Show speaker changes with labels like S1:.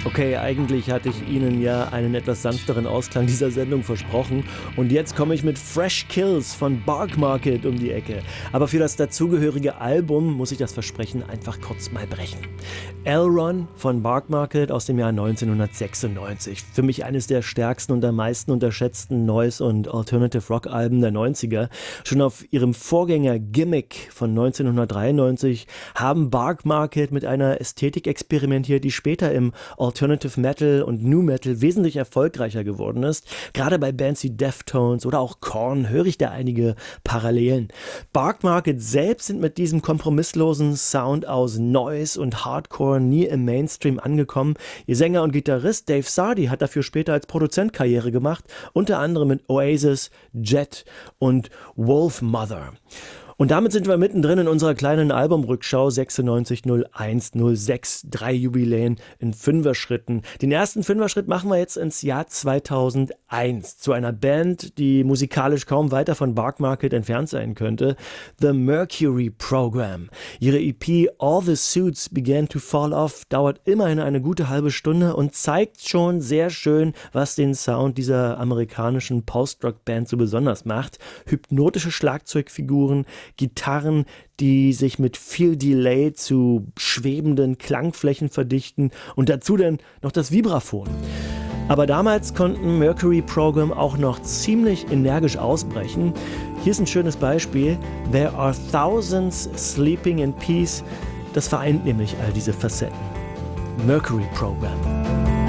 S1: Okay, eigentlich hatte ich Ihnen ja einen etwas sanfteren Ausklang dieser Sendung versprochen und jetzt komme ich mit Fresh Kills von Bark Market um die Ecke. Aber für das dazugehörige Album muss ich das Versprechen einfach kurz mal brechen. Elron von Bark Market aus dem Jahr 1996. Für mich eines der stärksten und am meisten unterschätzten Noise- und Alternative Rock-Alben der 90er. Schon auf ihrem Vorgänger Gimmick von 1993 haben Bark Market mit einer Ästhetik experimentiert, die später im Alternative Metal und Nu Metal wesentlich erfolgreicher geworden ist. Gerade bei Bands wie Deftones oder auch Korn höre ich da einige Parallelen. Bark Market selbst sind mit diesem kompromisslosen Sound aus Noise und Hardcore nie im Mainstream angekommen. Ihr Sänger und Gitarrist Dave Sardy hat dafür später als Produzent Karriere gemacht, unter anderem mit Oasis, Jet und Wolfmother. Und damit sind wir mittendrin in unserer kleinen Albumrückschau 960106, 3 Jubiläen in Fünfer-Schritten. Den ersten Fünfer-Schritt machen wir jetzt ins Jahr 2001 zu einer Band, die musikalisch kaum weiter von Bark Market entfernt sein könnte, The Mercury Program. Ihre EP All the Suits Began to Fall Off dauert immerhin eine gute halbe Stunde und zeigt schon sehr schön, was den Sound dieser amerikanischen Post-Rock-Band so besonders macht. Hypnotische Schlagzeugfiguren, Gitarren, die sich mit viel Delay zu schwebenden Klangflächen verdichten und dazu dann noch das Vibraphon. Aber damals konnten Mercury Program auch noch ziemlich energisch ausbrechen. Hier ist ein schönes Beispiel. There are thousands sleeping in peace. Das vereint nämlich all diese Facetten. Mercury Program.